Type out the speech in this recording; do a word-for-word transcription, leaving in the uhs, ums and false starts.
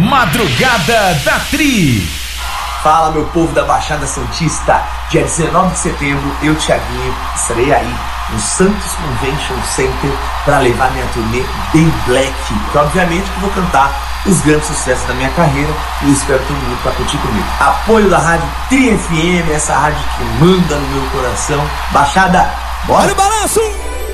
Madrugada da Tri. Fala, meu povo da Baixada Santista. Dia dezenove de setembro, eu, Thiaguinho, estarei aí no Santos Convention Center para levar minha turnê Day Black, que obviamente que vou cantar os grandes sucessos da minha carreira e espero todo mundo para curtir comigo. Apoio da Rádio Tri F M, essa rádio que manda no meu coração. Baixada, bora! Olha o balanço!